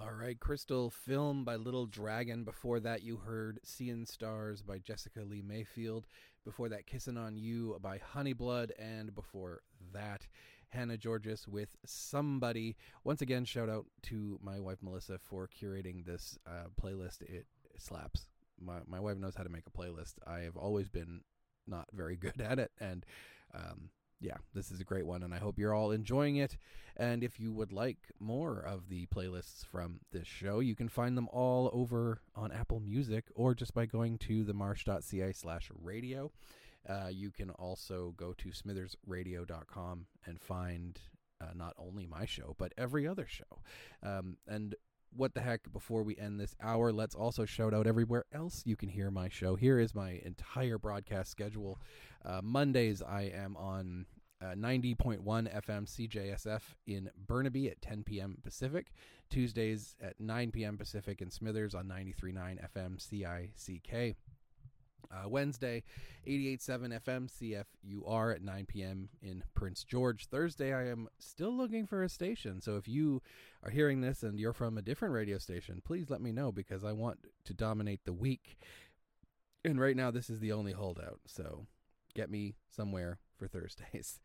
All right, Crystal Film by Little Dragon. Before that, you heard Seeing Stars by Jessica Lee Mayfield. Before that, Kissin' on You by Honeyblood. And before that, Hannah Georges with Somebody. Once again, shout out to my wife Melissa for curating this playlist. It slaps. My wife knows how to make a playlist. I have always been not very good at it, and yeah, this is a great one, and I hope you're all enjoying it. And if you would like more of the playlists from this show, you can find them all over on Apple Music or just by going to themarsh.ca/radio. You can also go to smithersradio.com and find not only my show, but every other show. And what the heck, before we end this hour, let's also shout out everywhere else you can hear my show. Here is my entire broadcast schedule. Mondays, I am on 90.1 FM CJSF in Burnaby at 10 p.m. Pacific. Tuesdays at 9 p.m. Pacific in Smithers on 93.9 FM CICK. Wednesday, 88.7 FM CFUR at 9 p.m. in Prince George. Thursday, I am still looking for a station. So if you are hearing this and you're from a different radio station, please let me know, because I want to dominate the week. And right now, this is the only holdout. So get me somewhere for Thursdays.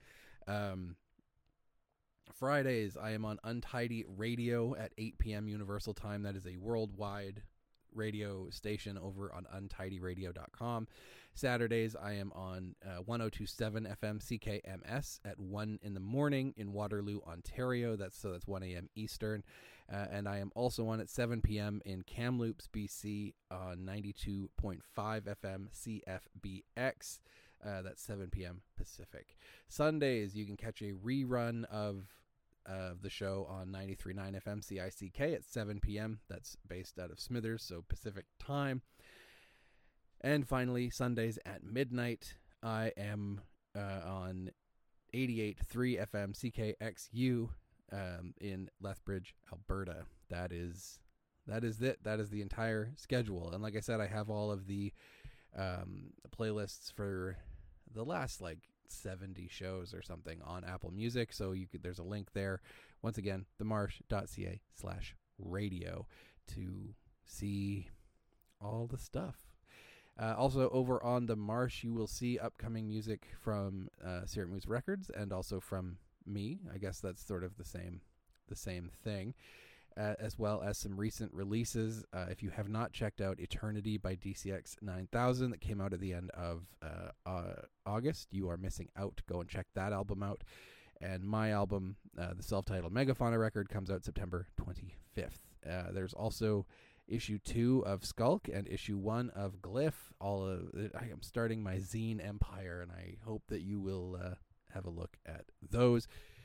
Fridays, I am on Untidy Radio at 8 p.m. Universal Time. That is a worldwide radio station over on untidyradio.com. Saturdays, I am on 102.7 FM CKMS at 1 in the morning in Waterloo, Ontario. That's 1 a.m. Eastern. And I am also on at 7 p.m. in Kamloops, BC on 92.5 FM CFBX. That's 7 p.m. Pacific. Sundays, you can catch a rerun of the show on 93.9 FM CICK at 7 p.m. That's based out of Smithers, so Pacific time. And finally, Sundays at midnight, I am on 88.3 FM CKXU in Lethbridge, Alberta. That is it. That is the entire schedule. And like I said, I have all of the playlists for the last 70 shows or something on Apple Music, so there's a link there. Once again, themarsh.ca/radio to see all the stuff. Also, over on the Marsh, you will see upcoming music from Sierra Moose Records and also from me. I guess that's sort of the same thing. As well as some recent releases. If you have not checked out Eternity by DCX 9000 that came out at the end of August, you are missing out. Go and check that album out. And my album, the self-titled Megafauna record, comes out September 25th. There's also issue 2 of Skulk and issue 1 of Glyph. I am starting my zine empire, and I hope that you will have a look at those.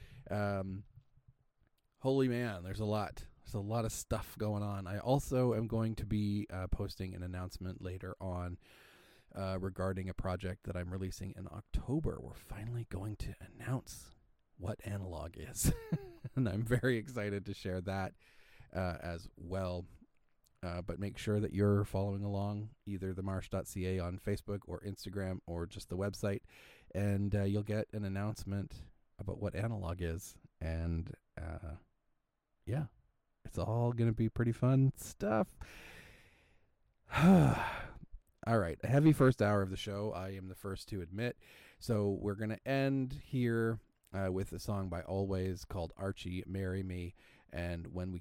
Holy man, there's a lot. There's a lot of stuff going on. I also am going to be posting an announcement later on regarding a project that I'm releasing in October. We're finally going to announce what Analog is. And I'm very excited to share that as well. But make sure that you're following along either themarsh.ca on Facebook or Instagram or just the website. And you'll get an announcement about what Analog is. And yeah, it's all going to be pretty fun stuff. All right, a heavy first hour of the show, I am the first to admit. So we're going to end here with a song by Always called Archie, Marry Me. And when we